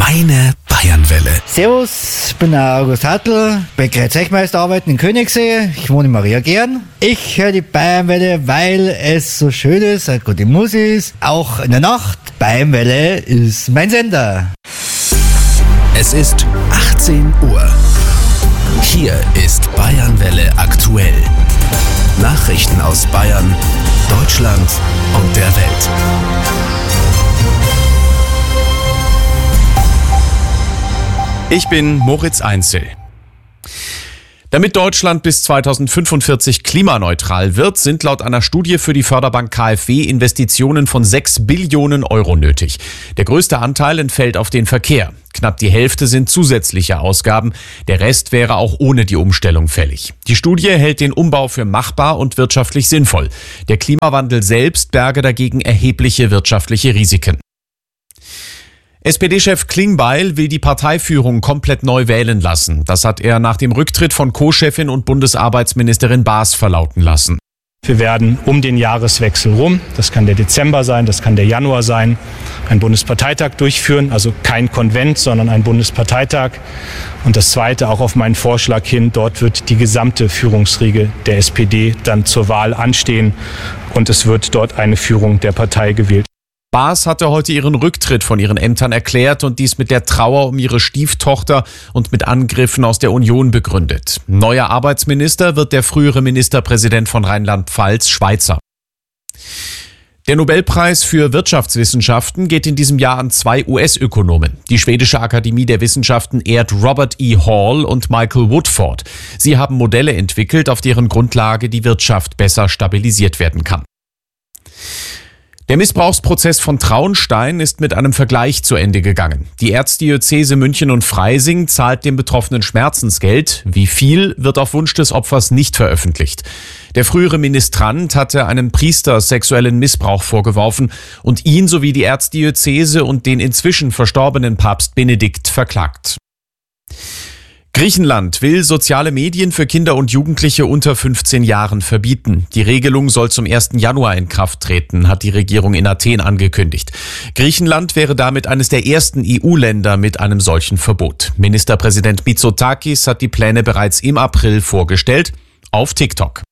Meine Bayernwelle. Servus, ich bin der August Hartl, Bäckerei Zechmeister, arbeiten in Königssee. Ich wohne in Mariagern. Ich höre die Bayernwelle, weil es so schön ist, eine gute Musik ist, auch in der Nacht. Bayernwelle ist mein Sender. Es ist 18 Uhr. Hier ist Bayernwelle aktuell. Nachrichten aus Bayern, Deutschland und der Welt. Ich bin Moritz Einzel. Damit Deutschland bis 2045 klimaneutral wird, sind laut einer Studie für die Förderbank KfW Investitionen von 6 Billionen Euro nötig. Der größte Anteil entfällt auf den Verkehr. Knapp die Hälfte sind zusätzliche Ausgaben. Der Rest wäre auch ohne die Umstellung fällig. Die Studie hält den Umbau für machbar und wirtschaftlich sinnvoll. Der Klimawandel selbst berge dagegen erhebliche wirtschaftliche Risiken. SPD-Chef Klingbeil will die Parteiführung komplett neu wählen lassen. Das hat er nach dem Rücktritt von Co-Chefin und Bundesarbeitsministerin Baas verlauten lassen. Wir werden um den Jahreswechsel rum, das kann der Dezember sein, das kann der Januar sein, einen Bundesparteitag durchführen, also kein Konvent, sondern ein Bundesparteitag. Und das Zweite, auch auf meinen Vorschlag hin, dort wird die gesamte Führungsriege der SPD dann zur Wahl anstehen und es wird dort eine Führung der Partei gewählt. Baas hatte heute ihren Rücktritt von ihren Ämtern erklärt und dies mit der Trauer um ihre Stieftochter und mit Angriffen aus der Union begründet. Neuer Arbeitsminister wird der frühere Ministerpräsident von Rheinland-Pfalz, Schweizer. Der Nobelpreis für Wirtschaftswissenschaften geht in diesem Jahr an 2 US-Ökonomen. Die Schwedische Akademie der Wissenschaften ehrt Robert E. Hall und Michael Woodford. Sie haben Modelle entwickelt, auf deren Grundlage die Wirtschaft besser stabilisiert werden kann. Der Missbrauchsprozess von Traunstein ist mit einem Vergleich zu Ende gegangen. Die Erzdiözese München und Freising zahlt dem Betroffenen Schmerzensgeld. Wie viel, wird auf Wunsch des Opfers nicht veröffentlicht. Der frühere Ministrant hatte einem Priester sexuellen Missbrauch vorgeworfen und ihn sowie die Erzdiözese und den inzwischen verstorbenen Papst Benedikt verklagt. Griechenland will soziale Medien für Kinder und Jugendliche unter 15 Jahren verbieten. Die Regelung soll zum 1. Januar in Kraft treten, hat die Regierung in Athen angekündigt. Griechenland wäre damit eines der ersten EU-Länder mit einem solchen Verbot. Ministerpräsident Mitsotakis hat die Pläne bereits im April vorgestellt, auf TikTok.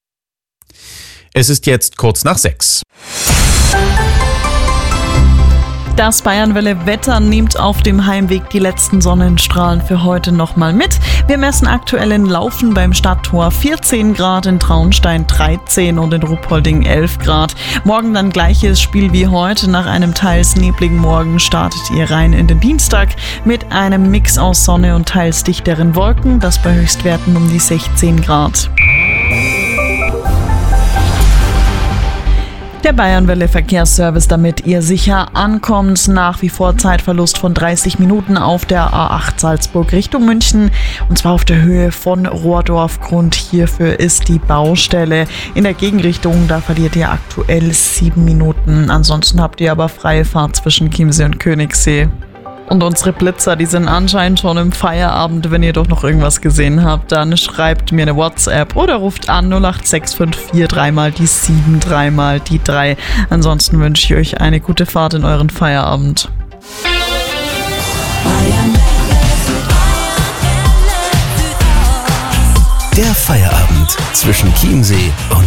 Es ist jetzt kurz nach 6. Das Bayernwelle-Wetter nimmt auf dem Heimweg die letzten Sonnenstrahlen für heute nochmal mit. Wir messen aktuell in Laufen beim Stadttor 14 Grad, in Traunstein 13 und in Ruppolding 11 Grad. Morgen dann gleiches Spiel wie heute. Nach einem teils nebligen Morgen startet ihr rein in den Dienstag mit einem Mix aus Sonne und teils dichteren Wolken. Das bei Höchstwerten um die 16 Grad. Der Bayernwelle-Verkehrsservice, damit ihr sicher ankommt. Nach wie vor Zeitverlust von 30 Minuten auf der A8 Salzburg Richtung München. Und zwar auf der Höhe von Rohrdorf. Grund hierfür ist die Baustelle. In der Gegenrichtung, da verliert ihr aktuell 7 Minuten. Ansonsten habt ihr aber freie Fahrt zwischen Chiemsee und Königssee. Und unsere Blitzer, die sind anscheinend schon im Feierabend. Wenn ihr doch noch irgendwas gesehen habt, dann schreibt mir eine WhatsApp oder ruft an 08654 3 die 7, 3 die 3. Ansonsten wünsche ich euch eine gute Fahrt in euren Feierabend. Der Feierabend zwischen Chiemsee und